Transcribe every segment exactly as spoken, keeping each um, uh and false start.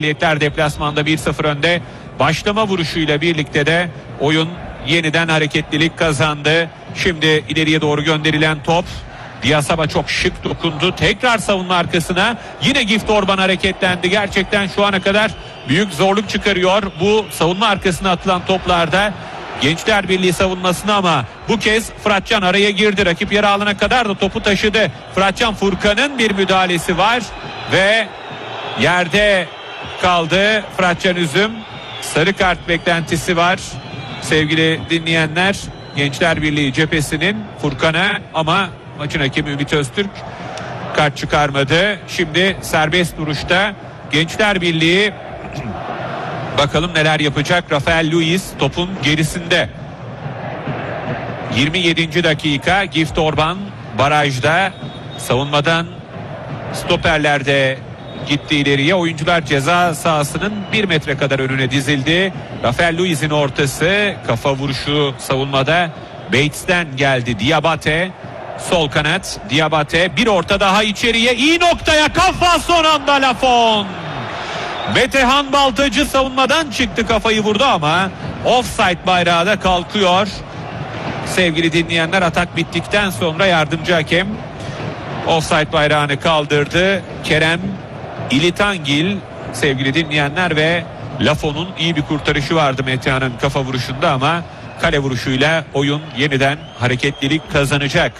Faaliyetler deplasmanda bir sıfır önde. Başlama vuruşuyla birlikte de oyun yeniden hareketlilik kazandı. Şimdi ileriye doğru gönderilen top. Diasaba çok şık dokundu. Tekrar savunma arkasına. Yine Gift Orban hareketlendi. Gerçekten şu ana kadar büyük zorluk çıkarıyor bu savunma arkasına atılan toplarda. Gençler Birliği savunmasına ama bu kez Fıratcan araya girdi. Rakip yarı alana kadar da topu taşıdı. Fıratcan, Furkan'ın bir müdahalesi var ve yerde kaldı Fıratcan Üzüm. Sarı kart beklentisi var sevgili dinleyenler. Gençler Birliği cephesinin Furkan'a, ama maçın hakemi Ümit Öztürk kart çıkarmadı. Şimdi serbest duruşta Gençler Birliği bakalım neler yapacak. Rafael Luiz topun gerisinde. yirmi yedinci dakika, Gift Orban barajda, savunmadan stoperlerde gitti ileriye. Oyuncular ceza sahasının bir metre kadar önüne dizildi. Rafael Luiz'in ortası, kafa vuruşu savunmada Bates'ten geldi. Diabate sol kanat, Diabate bir orta daha içeriye, iyi noktaya kafa, son anda Lafon. Metehan Baltacı savunmadan çıktı, kafayı vurdu ama offside bayrağı da kalkıyor. Sevgili dinleyenler, atak bittikten sonra yardımcı hakem offside bayrağını kaldırdı. Kerem İlitangil sevgili dinleyenler ve Lafon'un iyi bir kurtarışı vardı Metehan'ın kafa vuruşunda ama kale vuruşuyla oyun yeniden hareketlilik kazanacak.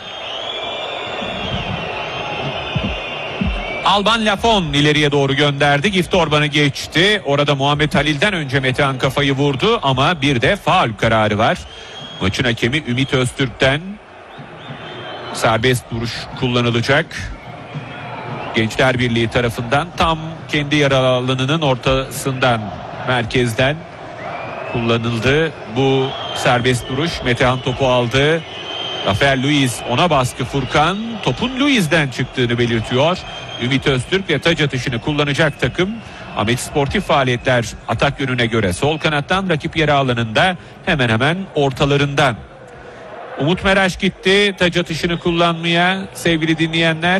Alban Lafon ileriye doğru gönderdi. Gift Orban'ı geçti. Orada Muhammed Halil'den önce Metehan kafayı vurdu ama bir de faul kararı var. Maçın hakemi Ümit Öztürk'ten serbest duruş kullanılacak. Gençler Birliği tarafından tam kendi yarı alanının ortasından, merkezden kullanıldı bu serbest duruş. Metehan topu aldı. Rafael Luiz ona baskı. Furkan topun Luiz'den çıktığını belirtiyor. Ümit Öztürk ve taç atışını kullanacak takım Ahmet Sportif Faaliyetler atak yönüne göre sol kanattan, rakip yarı alanında hemen hemen ortalarından. Umut Meraş gitti taç atışını kullanmaya sevgili dinleyenler.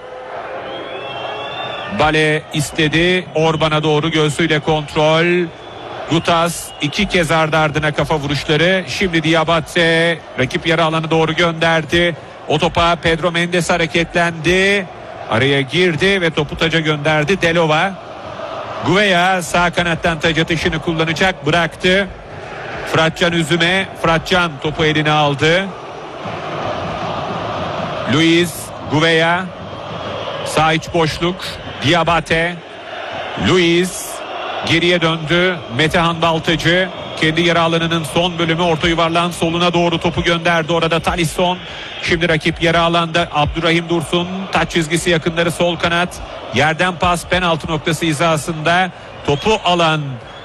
Bale istedi. Orban'a doğru göğsüyle kontrol. Gutas iki kez ardı ardına kafa vuruşları. Şimdi Diabate rakip yarı alanı doğru gönderdi. O topa Pedro Mendes hareketlendi. Araya girdi ve topu taca gönderdi. Delova. Gouveia sağ kanattan taç atışını kullanacak. Bıraktı. Fıratcan Üzüm'e. Fıratcan topu eline aldı. Luiz, Gouveia. Sağ iç boşluk. Diabate. Luiz geriye döndü. Metehan Baltacı kendi yarı alanının son bölümü, orta yuvarlağın soluna doğru topu gönderdi. Orada Talisson. Şimdi rakip yarı alanda Abdurrahim Dursun. Taç çizgisi yakınları sol kanat. Yerden pas, penaltı noktası hizasında. Topu alan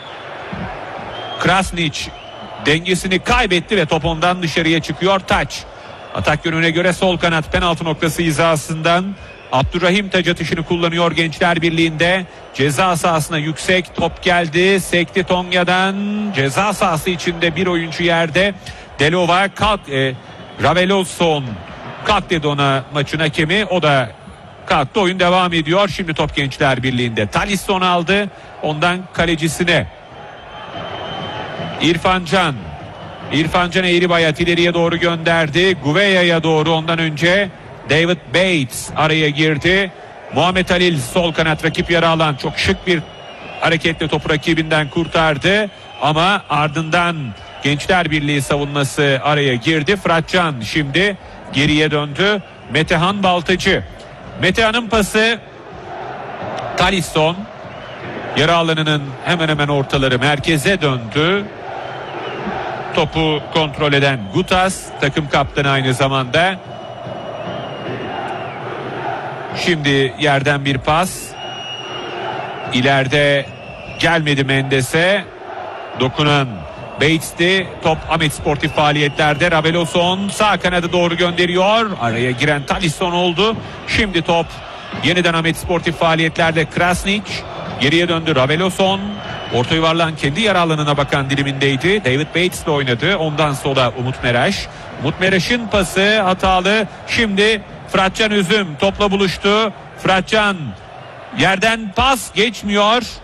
Krasnic dengesini kaybetti ve top ondan dışarıya çıkıyor. Taç. Atak yönüne göre sol kanat, penaltı noktası hizasından. Abdurrahim taç atışını kullanıyor Gençler Birliği'nde. Ceza sahasına yüksek top geldi. Sekti Tonya'dan. Ceza sahası içinde bir oyuncu yerde. Delova kalk. E, Raveloson kalk dedi ona maçın hakemi. O da kalktı. Oyun devam ediyor. Şimdi top Gençler Birliği'nde. Talisson aldı. Ondan kalecisine. İrfan Can. İrfan Can eğri bayat ileriye doğru gönderdi. Gouveia'ya doğru, ondan önce David Bates araya girdi. Muhammed Halil sol kanat, rakip yarı alan, çok şık bir hareketle topu rakibinden kurtardı. Ama ardından Gençler Birliği savunması araya girdi. Fıratcan şimdi geriye döndü. Metehan Baltacı. Metehan'ın pası Talisson. Yarı alanının hemen hemen ortaları, merkeze döndü. Topu kontrol eden Gutas, takım kaptanı aynı zamanda. Şimdi yerden bir pas. İleride gelmedi Mendes'e. Dokunan Bates'ti. Top Ahmet Sportif Faaliyetlerde. Raveloson sağ kanada doğru gönderiyor. Araya giren Talisson oldu. Şimdi top yeniden Ahmet Sportif Faaliyetlerde. Krasnic geriye döndü. Raveloson orta yuvarlağın kendi yarı alanına bakan dilimindeydi. David Bates'le oynadı. Ondan sonra Umut Meraş. Umut Meraş'ın pası hatalı. Şimdi Fıratcan Üzüm topla buluştu. Fıratcan Yerden pas geçmiyor.